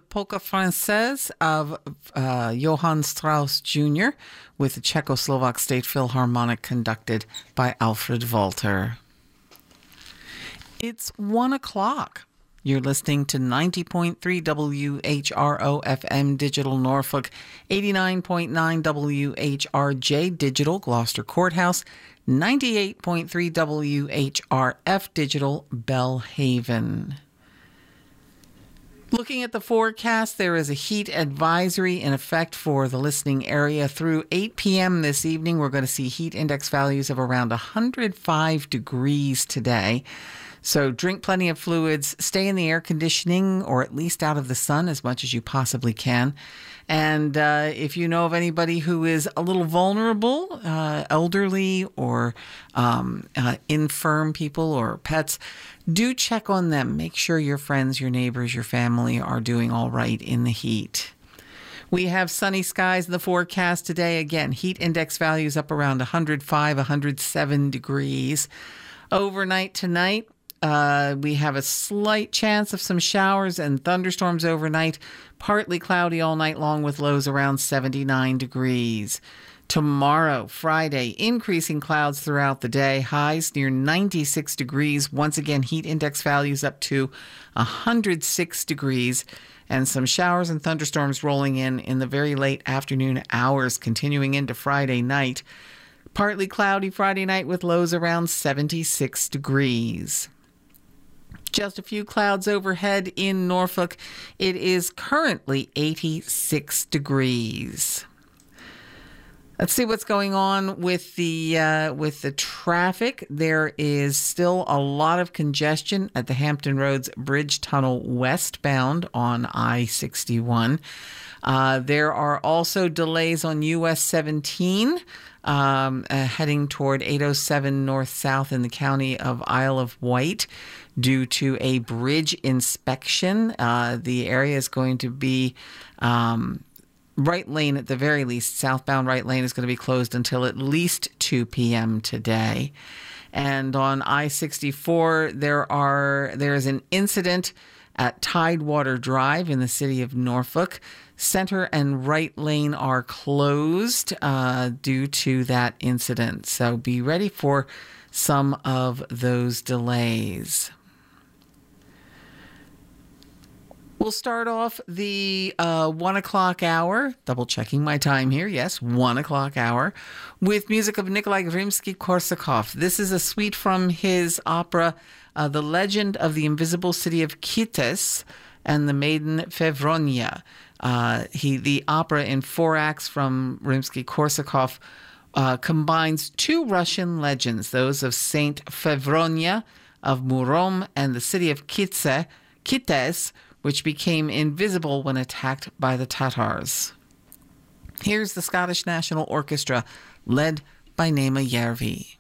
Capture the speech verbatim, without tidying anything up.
Polka Française of uh, Johann Strauss Junior with the Czechoslovak State Philharmonic conducted by Alfred Walter. It's one o'clock. You're listening to ninety point three W H R O F M Digital Norfolk, eighty-nine point nine W H R J Digital Gloucester Courthouse, ninety-eight point three W H R F Digital Bellhaven. Looking at the forecast, there is a heat advisory in effect for the listening area through eight p.m. this evening. We're going to see heat index values of around one hundred five degrees today. So drink plenty of fluids, stay in the air conditioning or at least out of the sun as much as you possibly can. And uh, if you know of anybody who is a little vulnerable, uh, elderly or um, uh, infirm people or pets, do check on them. Make sure your friends, your neighbors, your family are doing all right in the heat. We have sunny skies in the forecast today. Again, heat index values up around one hundred five, one hundred seven degrees. Overnight tonight, Uh, we have a slight chance of some showers and thunderstorms overnight, partly cloudy all night long with lows around seventy-nine degrees. Tomorrow, Friday, increasing clouds throughout the day, highs near ninety-six degrees. Once again, heat index values up to one hundred six degrees, and some showers and thunderstorms rolling in in the very late afternoon hours, continuing into Friday night. Partly cloudy Friday night with lows around seventy-six degrees. Just a few clouds overhead in Norfolk. It is currently eighty-six degrees. Let's see what's going on with the uh, with the traffic. There is still a lot of congestion at the Hampton Roads Bridge Tunnel westbound on I sixty-one. Uh, there are also delays on U S seventeen um, uh, heading toward eight oh seven north-south in the county of Isle of Wight due to a bridge inspection. Uh, the area is going to be um, right lane at the very least. Southbound right lane is going to be closed until at least two p.m. today. And on I sixty-four, there are there is an incident at Tidewater Drive in the city of Norfolk. Center and right lane are closed uh, due to that incident. So be ready for some of those delays. We'll start off the uh, one o'clock hour, double checking my time here, yes, one o'clock hour, with music of Nikolai Rimsky-Korsakov. This is a suite from his opera, uh, The Legend of the Invisible City of Kites and the Maiden Fevronia. Uh, he, the opera in four acts from Rimsky-Korsakov uh, combines two Russian legends, those of Saint Fevronia of Murom and the city of Kitse, Kites, which became invisible when attacked by the Tatars. Here's the Scottish National Orchestra, led by Naima Järvi.